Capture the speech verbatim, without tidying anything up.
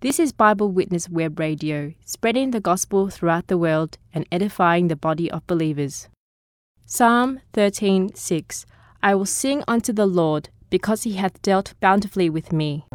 This is Bible Witness Web Radio, spreading the gospel throughout the world and edifying the body of believers. Psalm thirteen six. I will sing unto the Lord, because he hath dealt bountifully with me.